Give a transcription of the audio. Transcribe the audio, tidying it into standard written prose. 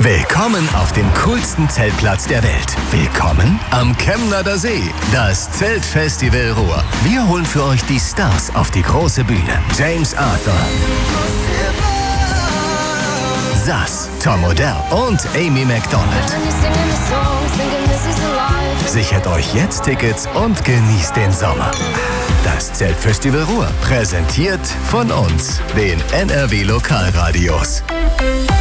Willkommen auf dem coolsten Zeltplatz der Welt. Willkommen am Chemnader See, das Zeltfestival Ruhr. Wir holen für euch die Stars auf die große Bühne. James Arthur, Sass, Tom Odell und Amy Macdonald. Sichert euch jetzt Tickets und genießt den Sommer. Das Zeltfestival Ruhr, präsentiert von uns, den NRW Lokalradios.